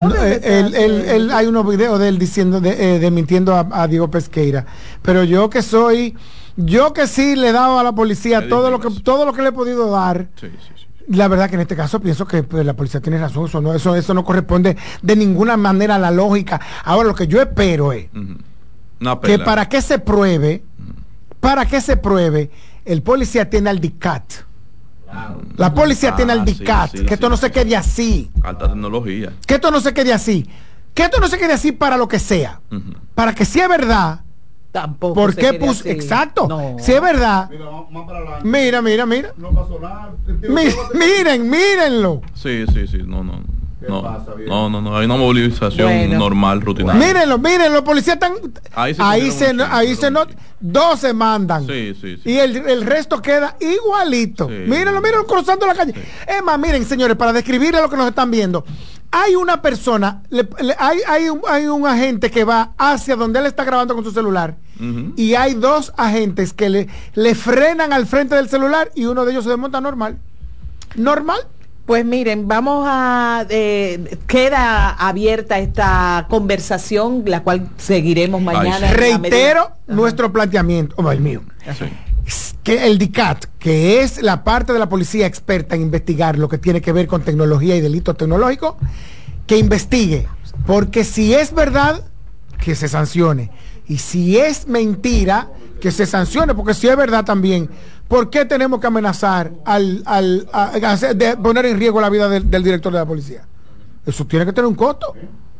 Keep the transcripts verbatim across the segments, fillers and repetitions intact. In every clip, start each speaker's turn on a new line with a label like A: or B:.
A: no, él, él, él, él, hay unos videos de él diciendo, de, eh, de mintiendo a, a Diego Pesqueira. Pero yo que soy, yo que sí le he dado a la policía todo lo que, todo lo que le he podido dar. Sí, sí, sí. La verdad que en este caso pienso que pues, la policía tiene razón, eso no, eso, eso no corresponde de ninguna manera a la lógica. Ahora lo que yo espero es uh-huh. no, que para que se pruebe, uh-huh. para que se pruebe, el policía tiene al D I C A T. Claro. La policía ah, tiene al D I C A T, sí, sí, que esto sí, no se quede así.
B: Alta tecnología.
A: Que esto no se quede así. Que esto no se quede así para lo que sea. Uh-huh. Para que si es verdad.
C: Tampoco.
A: ¿Por qué pus Exacto. No. Si es verdad. Mira, mira, mira. No pasó nada. Mi, miren, mírenlo.
B: Sí, sí, sí. No, no. No, pasa, no, no, no. Hay una movilización bueno. normal, rutinaria.
A: Mírenlo, mírenlo. Los policías están. Ahí se, ahí se, mucho, ahí se no, dos se mandan.
B: Sí, sí, sí.
A: Y el, el resto queda igualito. Sí. Mírenlo, mírenlo cruzando la calle. Sí. Es más, miren, señores, para describirle lo que nos están viendo. Hay una persona, le, le, hay, hay, un, hay un agente que va hacia donde él está grabando con su celular uh-huh. y hay dos agentes que le, le frenan al frente del celular y uno de ellos se desmonta normal. ¿Normal?
C: Pues miren, vamos a... Eh, queda abierta esta conversación, la cual seguiremos mañana.
A: Ay, sí. Reitero nuestro Ajá. planteamiento. Oh, el mío. Sí. Que el D I C A T, que es la parte de la policía experta en investigar lo que tiene que ver con tecnología y delitos tecnológicos, que investigue, porque si es verdad, que se sancione, y si es mentira, que se sancione, porque si es verdad también, ¿por qué tenemos que amenazar al, al a, a, a de poner en riesgo la vida del, del director de la policía? Eso tiene que tener un costo.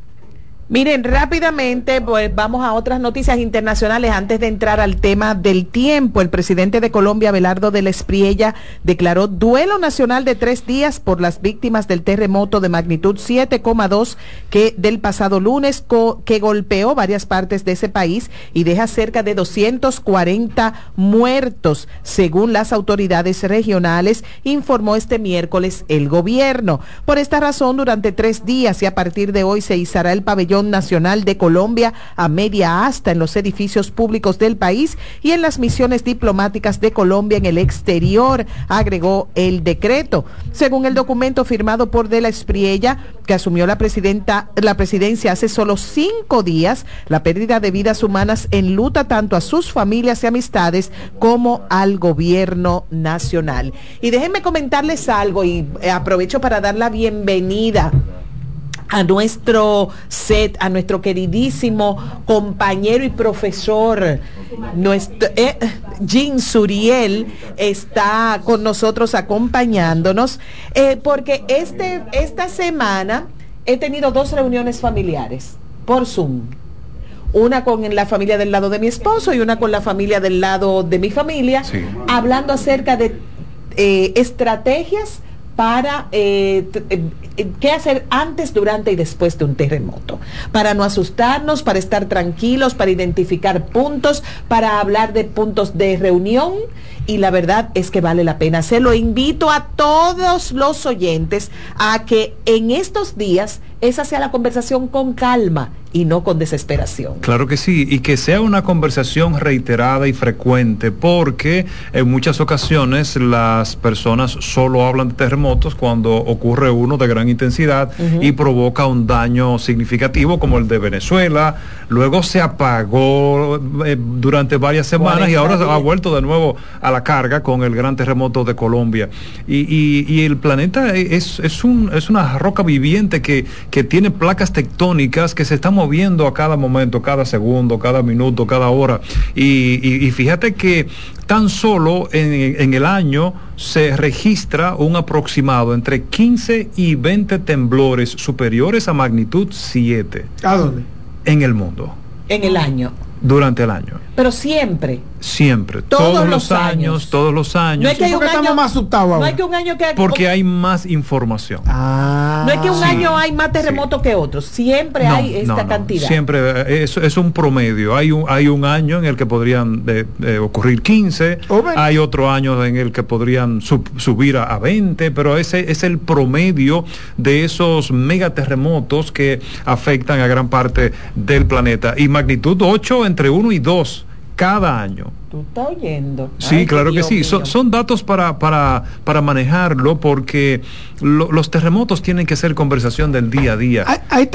C: Miren, rápidamente, pues vamos a otras noticias internacionales antes de entrar al tema del tiempo. El presidente de Colombia, Abelardo de la Espriella, declaró duelo nacional de tres días por las víctimas del terremoto de magnitud siete coma dos que del pasado lunes co- que golpeó varias partes de ese país y deja cerca de doscientos cuarenta muertos, según las autoridades regionales, informó este miércoles el gobierno. Por esta razón, durante tres días y a partir de hoy se izará el pabellón nacional de Colombia a media asta en los edificios públicos del país y en las misiones diplomáticas de Colombia en el exterior, agregó el decreto. Según el documento firmado por De la Espriella, que asumió la presidenta, la presidencia hace solo cinco días, la pérdida de vidas humanas enluta tanto a sus familias y amistades como al gobierno nacional. Y déjenme comentarles algo y aprovecho para dar la bienvenida a nuestro set, a nuestro queridísimo compañero y profesor, nuestro eh, Jean Suriel está con nosotros acompañándonos, eh, porque este esta semana he tenido dos reuniones familiares por Zoom. Una con la familia del lado de mi esposo y una con la familia del lado de mi familia, sí. hablando acerca de eh, estrategias para eh, eh, qué hacer antes, durante y después de un terremoto, para no asustarnos, para estar tranquilos, para identificar puntos, para hablar de puntos de reunión, y la verdad es que vale la pena hacerlo. Invito a todos los oyentes a que en estos días esa sea la conversación con calma y no con desesperación.
D: Claro que sí, y que sea una conversación reiterada y frecuente, porque en muchas ocasiones las personas solo hablan de terremotos cuando ocurre uno de gran intensidad uh-huh. y provoca un daño significativo como el de Venezuela. Luego se apagó eh, durante varias semanas y ahora ha vuelto de nuevo a la carga con el gran terremoto de Colombia. Y, y, y el planeta es, es, un, es una roca viviente que, que tiene placas tectónicas que se están moviendo a cada momento, cada segundo, cada minuto, cada hora. Y, y, y fíjate que tan solo en, en el año se registra un aproximado entre quince y veinte temblores superiores a magnitud siete.
A: ¿A dónde?
D: En el mundo.
C: En el año.
D: Durante el año.
C: Pero siempre.
D: Siempre.
C: Todos,
D: todos
C: los
D: los años,
C: años.
D: Todos los años.
C: No es que hay un
A: estamos
C: año,
A: más asustados ahora.
C: No es que un año que...
D: Porque hay más información.
A: Ah,
C: no es que un
D: sí,
C: año hay más terremotos sí. que otros. Siempre no, hay esta
D: no, no.
C: cantidad.
D: Siempre es, es un promedio. Hay un, hay un año en el que podrían de, de ocurrir quince. Oh, hay otro año en el que podrían sub, subir a, a veinte. Pero ese es el promedio de esos megaterremotos que afectan a gran parte del planeta. Y magnitud ocho entre uno y dos cada año.
C: ¿Tú estás oyendo?
D: Sí, Ay, claro que sí. Son, son datos para, para, para manejarlo, porque lo, los terremotos tienen que ser conversación del día a día.
A: Hay, hay